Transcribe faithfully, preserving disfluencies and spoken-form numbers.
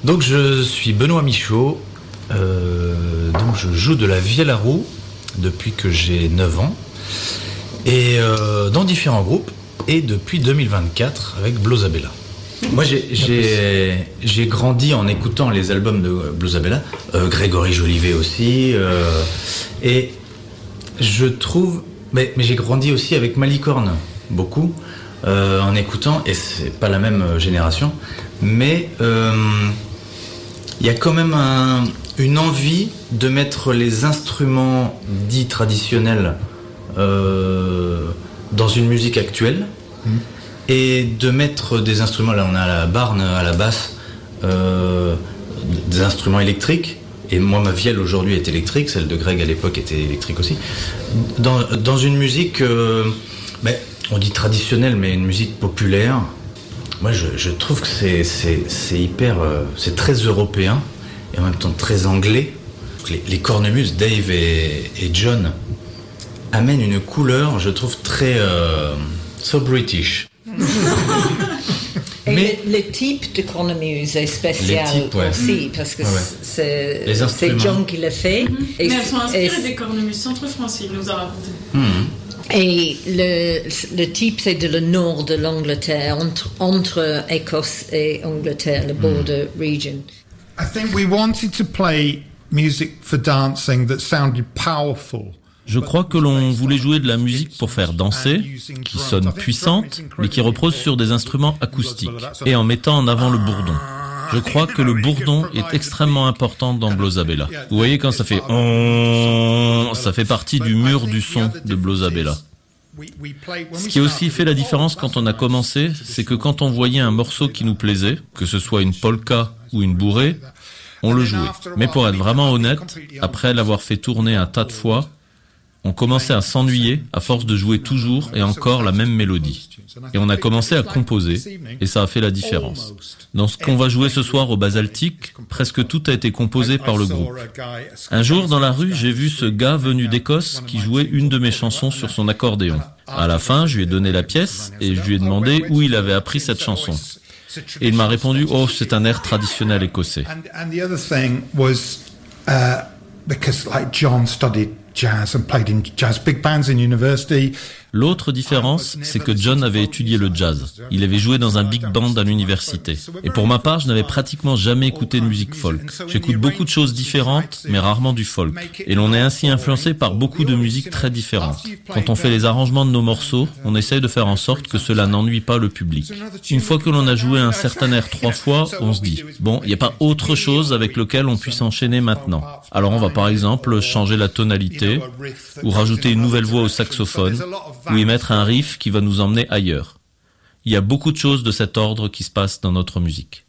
Donc je suis Benoît Michaud, euh, donc je joue de la vielle à roue depuis que j'ai neuf ans, et euh, dans différents groupes, et depuis deux mille vingt-quatre avec Blosabella. Moi j'ai, j'ai, j'ai grandi en écoutant les albums de Blosabella, euh, Grégory Jolivet aussi, euh, et je trouve, mais, mais j'ai grandi aussi avec Malicorne, beaucoup, euh, en écoutant, et c'est pas la même génération, mais il euh, y a quand même un, une envie de mettre les instruments dits traditionnels euh, dans une musique actuelle, mmh. et de mettre des instruments, là on a la barne à la basse, euh, des instruments électriques, et moi ma vielle aujourd'hui est électrique, celle de Greg à l'époque était électrique aussi, dans, dans une musique, euh, ben, on dit traditionnelle, mais une musique populaire. Moi je, je trouve que c'est, c'est, c'est hyper, euh, c'est très européen, et en même temps très anglais. Les, les cornemuses, Dave et, et John, amènent une couleur, je trouve, très euh, so British. Et mais le, le type de cornemuse est spécial types, ouais. aussi, parce que ouais, ouais. c'est, c'est John qui l'a fait. Mm-hmm. Et mais elles sont inspirées des cornemuses centre-français, il nous a raconté. Mm-hmm. Et le, le type, c'est de le nord de l'Angleterre, entre, entre Écosse et Angleterre, le border mm. region. I think we wanted to play music for dancing that sounded powerful. Je crois que l'on voulait jouer de la musique pour faire danser, qui sonne puissante, mais qui repose sur des instruments acoustiques, et en mettant en avant le bourdon. Je crois que le bourdon est extrêmement important dans Blosabella. Vous voyez, quand ça fait on, ça fait partie du mur du son de Blosabella. Ce qui a aussi fait la différence quand on a commencé, c'est que quand on voyait un morceau qui nous plaisait, que ce soit une polka ou une bourrée, on le jouait. Mais pour être vraiment honnête, après l'avoir fait tourner un tas de fois, on commençait à s'ennuyer à force de jouer toujours et encore la même mélodie. Et on a commencé à composer, et ça a fait la différence. Dans ce qu'on va jouer ce soir au Basaltique, presque tout a été composé par le groupe. Un jour, dans la rue, j'ai vu ce gars venu d'Écosse qui jouait une de mes chansons sur son accordéon. À la fin, je lui ai donné la pièce, et je lui ai demandé où il avait appris cette chanson. Et il m'a répondu « Oh, c'est un air traditionnel écossais ». Jazz and played in jazz big bands in university. L'autre différence, c'est que John avait étudié le jazz. Il avait joué dans un big band à l'université. Et pour ma part, je n'avais pratiquement jamais écouté de musique folk. J'écoute beaucoup de choses différentes, mais rarement du folk. Et l'on est ainsi influencé par beaucoup de musiques très différentes. Quand on fait les arrangements de nos morceaux, on essaye de faire en sorte que cela n'ennuie pas le public. Une fois que l'on a joué un certain air trois fois, on se dit, bon, il n'y a pas autre chose avec lequel on puisse enchaîner maintenant. Alors on va par exemple changer la tonalité, ou rajouter une nouvelle voix au saxophone, ou y mettre un riff qui va nous emmener ailleurs. Il y a beaucoup de choses de cet ordre qui se passent dans notre musique.